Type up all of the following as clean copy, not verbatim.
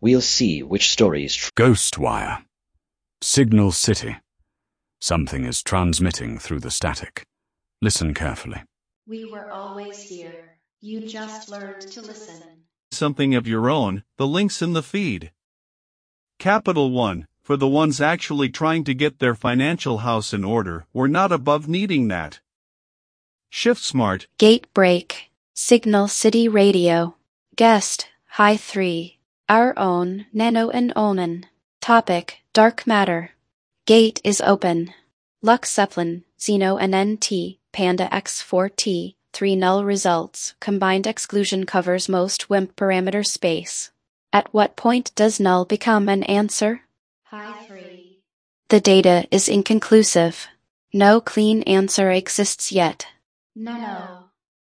We'll see which story is true. Ghostwire. Signal City. Something is transmitting through the static. Listen carefully. We were always here. You just learned to listen. Something of your own, the links in the feed. Capital One, for the ones actually trying to get their financial house in order, we're not above needing that. Shift Smart. Gate break. Signal City Radio. Guest, High 3. Our own, Nano and Omen. Topic, Dark Matter. Gate is open. Lux Zeppelin, Xeno and NT, Panda X4T, 3 null results. Combined exclusion covers most WIMP parameter space. At what point does null become an answer? High 3. The data is inconclusive. No clean answer exists yet. No.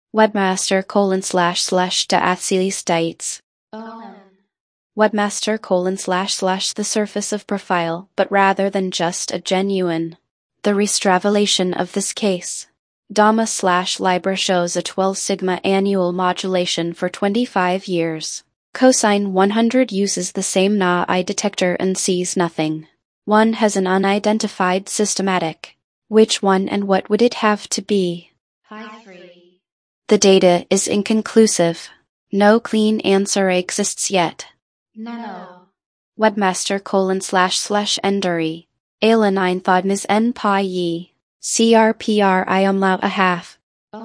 Webmaster://de states. Webmaster:// the surface of profile, but rather than just a genuine. The restravalation of this case. Dama/Libra shows a 12 sigma annual modulation for 25 years. Cosine 100 uses the same NA-I detector and sees nothing. One has an unidentified systematic. Which one and what would it have to be? High 3. The data is inconclusive. No clean answer exists yet. No. Webmaster://Enduri. Ayla 9 Thodmis N Pi Yi. CRPR I umlaut a half.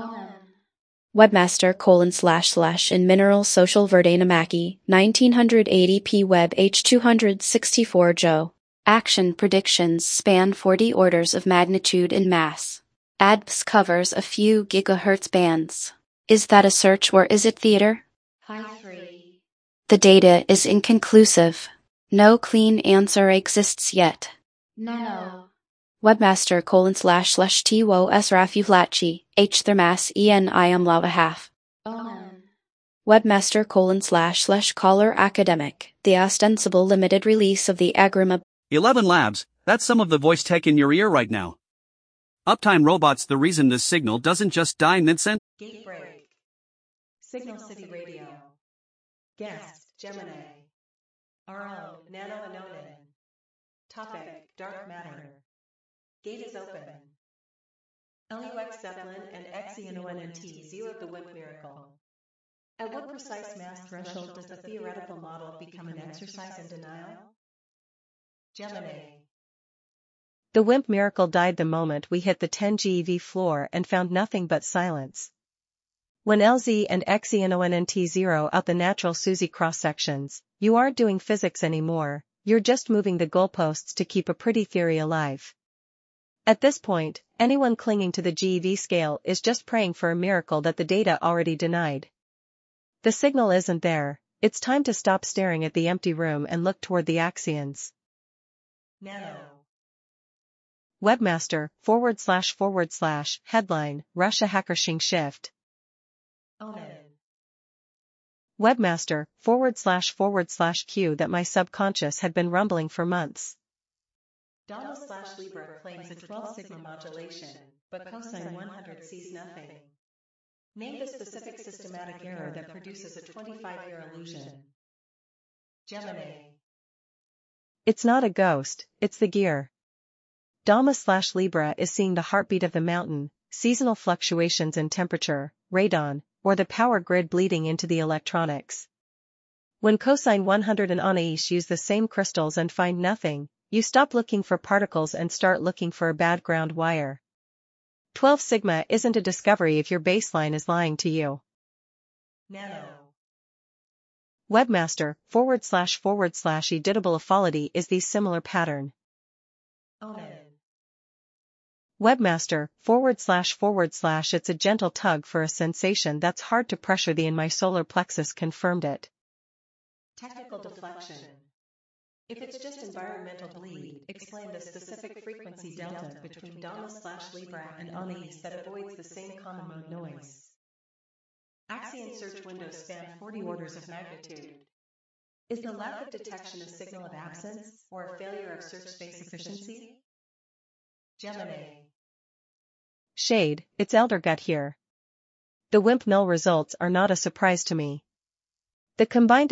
Webmaster:// in Mineral Social Verdanamaki, 1980p Web H264 Joe. Action predictions span 40 orders of magnitude in mass. ADPS covers a few gigahertz bands. Is that a search or is it theater? High 3. The data is inconclusive. No clean answer exists yet. No. Webmaster://TWO Rafuvlachi, H Thermas En I umlaut a half. Webmaster://Caller Academic, the ostensible limited release of the Agrima 11 Labs, that's some of the voice tech in your ear right now. Uptime Robots, the reason this signal doesn't just die mid-sentence. Gate break. Signal City Radio. Guest, Gemini. Our own, Nano and Onan. Topic, Dark Matter. Gate is open. LUX Zeppelin and XENONNT zeroed the WIMP miracle. At what precise mass threshold does the theoretical model become an exercise in denial? Gemini. The WIMP miracle died the moment we hit the 10 GeV floor and found nothing but silence. When LZ and XENONNT zero out the natural SUSY cross-sections, you aren't doing physics anymore, you're just moving the goalposts to keep a pretty theory alive. At this point, anyone clinging to the GeV scale is just praying for a miracle that the data already denied. The signal isn't there, it's time to stop staring at the empty room and look toward the axions. Nano. Webmaster:// headline, Russia hacker Xing shift. Onan. Webmaster:// Q that my subconscious had been rumbling for months. Dama/Libra claims a 12 sigma modulation, but cosine 100 sees nothing. Name the specific systematic error that produces a 25-year illusion. Gemini. It's not a ghost, it's the gear. Dama/Libra is seeing the heartbeat of the mountain, seasonal fluctuations in temperature, radon, or the power grid bleeding into the electronics. When cosine 100 and Anais use the same crystals and find nothing, you stop looking for particles and start looking for a bad ground wire. 12 sigma isn't a discovery if your baseline is lying to you. Nano. Webmaster:// editable equality is the similar pattern. Onan. Webmaster:// it's a gentle tug for a sensation that's hard to pressure. The in my solar plexus confirmed it. Technical deflection. If it's just environmental bleed, explain the specific frequency delta between Dama/Libra and Anais that avoids the same common mode noise. Axion search windows span 40 orders of magnitude. Is the lack of detection a signal of absence, or a failure of search space efficiency? Gemini. Shade, it's Eldergut here. The WIMP null results are not a surprise to me. The combined